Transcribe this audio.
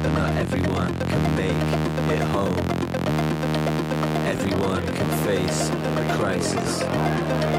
but not everyone can make it home. Everyone can face a crisis.